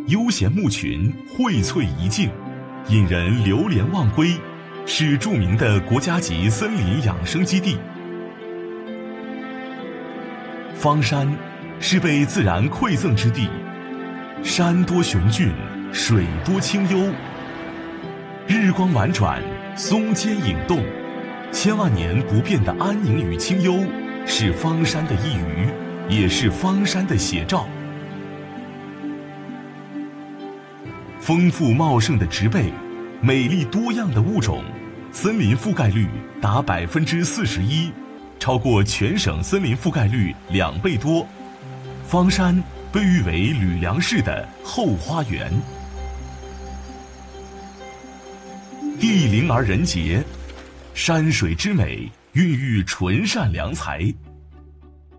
悠闲牧群荟萃一境，引人流连忘归，是著名的国家级森林养生基地。方山是被自然馈赠之地，山多雄峻，水多清幽，日光婉转，松间影动，千万年不变的安宁与清幽，是方山的一隅，也是方山的写照。丰富茂盛的植被，美丽多样的物种，森林覆盖率达41%，超过全省森林覆盖率2倍多。方山被誉为吕梁市的后花园。地灵而人杰，山水之美孕育纯善良才。